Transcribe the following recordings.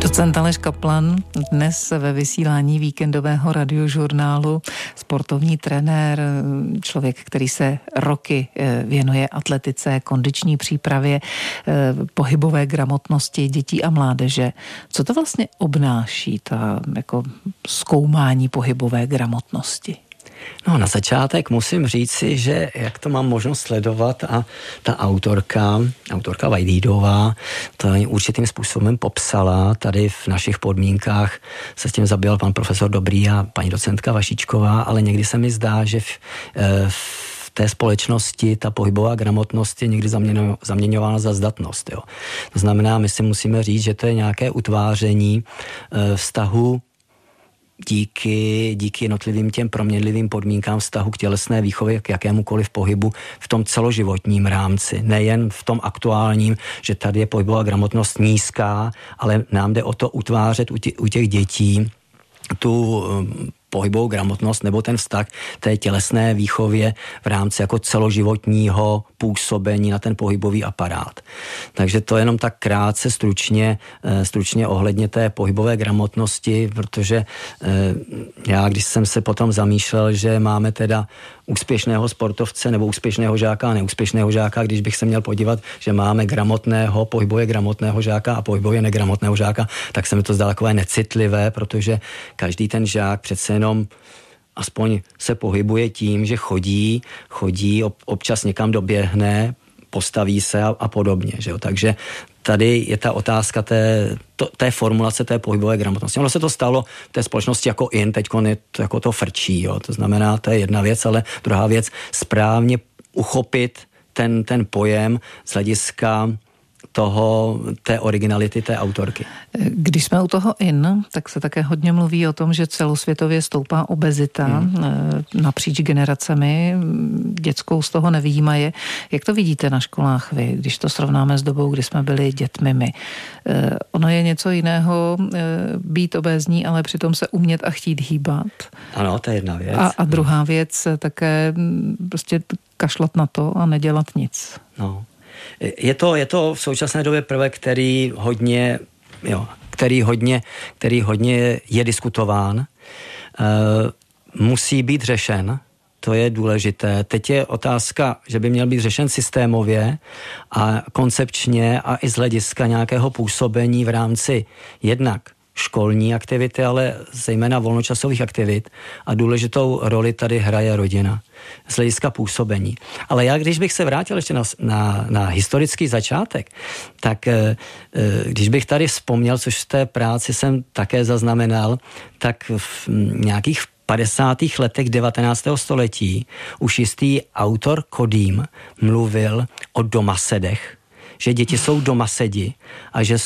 Docent Aleš Kaplan dnes ve vysílání víkendového radiožurnálu, sportovní trenér, člověk, který se roky věnuje atletice, kondiční přípravě, pohybové gramotnosti dětí a mládeže. Co to vlastně obnáší, ta jako zkoumání pohybové gramotnosti? No, na začátek musím říci, že jak to mám možnost sledovat a ta autorka Vajdídová, to určitým způsobem popsala. Tady v našich podmínkách se s tím zabýval pan profesor Dobrý a paní docentka Vašičková, ale někdy se mi zdá, že v té společnosti ta pohybová gramotnost je někdy zaměňována za zdatnost. Jo. To znamená, my si musíme říct, že to je nějaké utváření vztahu díky jednotlivým těm proměnlivým podmínkám vztahu k tělesné výchově, k jakémukoliv pohybu v tom celoživotním rámci. Nejen v tom aktuálním, že tady je pohybová gramotnost nízká, ale nám jde o to utvářet u těch dětí tu pohybovou gramotnost nebo ten vztah té tělesné výchově v rámci jako celoživotního působení na ten pohybový aparát. Takže to jenom tak krátce, stručně ohledně té pohybové gramotnosti, protože já, když jsem se potom zamýšlel, že máme teda úspěšného sportovce nebo úspěšného žáka a neúspěšného žáka, když bych se měl podívat, že máme pohybově gramotného žáka a pohybově negramotného žáka, tak se mi to zdalo takové necitlivé, protože každý ten žák přece jenom aspoň se pohybuje tím, že chodí, občas někam doběhne, postaví se a podobně. Že jo? Takže tady je ta otázka té formulace té pohybové gramotnosti. Ono se to stalo v té společnosti jako teďko jako to frčí. Jo? To znamená, to je jedna věc, ale druhá věc, správně uchopit ten pojem z hlediska té originality té autorky. Když jsme u toho tak se také hodně mluví o tom, že celosvětově stoupá obezita napříč generacemi, dětskou z toho nevyjímaje. Jak to vidíte na školách vy, když to srovnáme s dobou, kdy jsme byli dětmi my? Ono je něco jiného být obézní, ale přitom se umět a chtít hýbat. Ano, to je jedna věc. A druhá věc také prostě kašlat na to a nedělat nic. No. Je to v současné době prvek, který hodně je diskutován. Musí být řešen, to je důležité. Teď je otázka, že by měl být řešen systémově a koncepčně a i z hlediska nějakého působení v rámci jednak školní aktivity, ale zejména volnočasových aktivit a důležitou roli tady hraje rodina z hlediska působení. Ale já, když bych se vrátil ještě na historický začátek, tak když bych tady vzpomněl, což v té práci jsem také zaznamenal, tak v nějakých 50. letech 19. století už jistý autor Kodým mluvil o domasedech, že děti jsou domasedi a že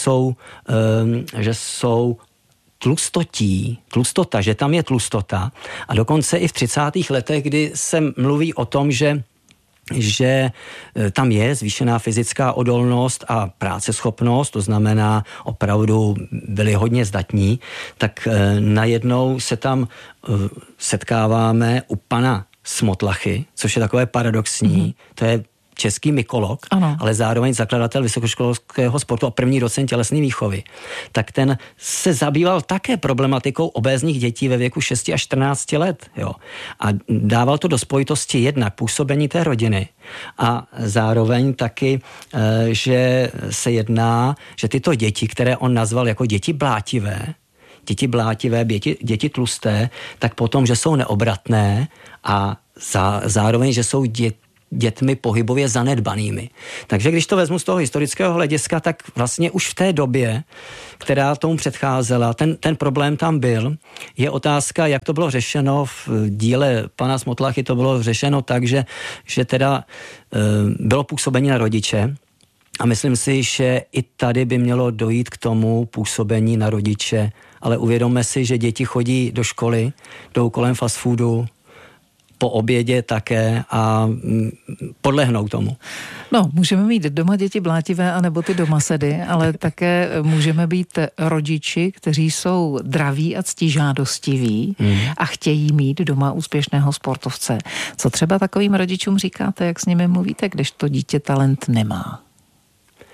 jsou tlustota, že tam je tlustota. A dokonce i v 30. letech, kdy se mluví o tom, že tam je zvýšená fyzická odolnost a práceschopnost, to znamená opravdu byli hodně zdatní, tak najednou se tam setkáváme u pana Smotlachy, což je takové paradoxní, to je český mykolog, ano, ale zároveň zakladatel vysokoškolského sportu a první docent tělesné výchovy. Tak ten se zabýval také problematikou obézních dětí ve věku 6 až 14 let. Jo. A dával to do spojitosti jednak působení té rodiny a zároveň taky, že se jedná, že tyto děti, které on nazval jako děti blátivé, děti tlusté, tak potom, že jsou neobratné a zároveň, že jsou dětmi pohybově zanedbanými. Takže když to vezmu z toho historického hlediska, tak vlastně už v té době, která tomu předcházela, ten problém tam byl. Je otázka, jak to bylo řešeno v díle pana Smotlachy, to bylo řešeno tak, že teda bylo působení na rodiče a myslím si, že i tady by mělo dojít k tomu působení na rodiče, ale uvědomme si, že děti chodí do školy, jdou kolem fast foodu, po obědě také a podlehnou tomu. No, můžeme mít doma děti blátivé anebo ty domasedy, ale také můžeme být rodiči, kteří jsou draví a ctižádostiví a chtějí mít doma úspěšného sportovce. Co třeba takovým rodičům říkáte, jak s nimi mluvíte, když to dítě talent nemá?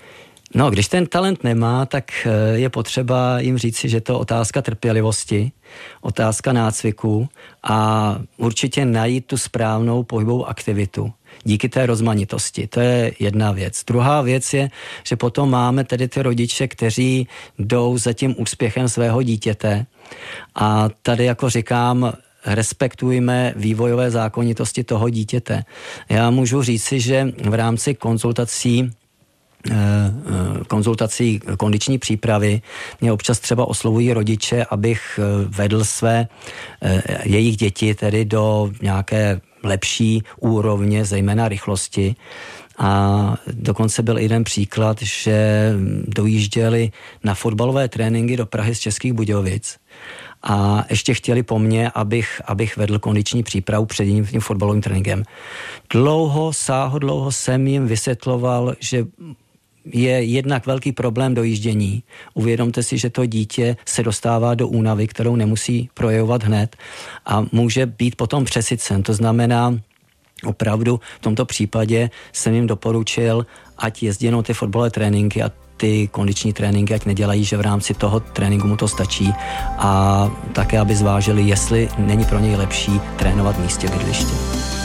No, když ten talent nemá, tak je potřeba jim říci, že to je otázka trpělivosti, otázka nácviku a určitě najít tu správnou pohybovou aktivitu díky té rozmanitosti. To je jedna věc. Druhá věc je, že potom máme tedy ty rodiče, kteří jdou za tím úspěchem svého dítěte a tady jako říkám, respektujme vývojové zákonitosti toho dítěte. Já můžu říci, že v rámci konzultací kondiční přípravy mě občas třeba oslovují rodiče, abych vedl jejich děti tedy do nějaké lepší úrovně, zejména rychlosti. A dokonce byl jeden příklad, že dojížděli na fotbalové tréninky do Prahy z Českých Budějovic a ještě chtěli po mně, abych vedl kondiční přípravu před tím fotbalovým tréninkem. Dlouho jsem jim vysvětloval, že je jednak velký problém dojíždění. Uvědomte si, že to dítě se dostává do únavy, kterou nemusí projevovat hned a může být potom přesycen. To znamená, opravdu v tomto případě jsem jim doporučil, ať jezdí jenom ty fotbalové tréninky a ty kondiční tréninky, ať nedělají, že v rámci toho tréninku mu to stačí a také, aby zvážili, jestli není pro něj lepší trénovat v místě bydliště.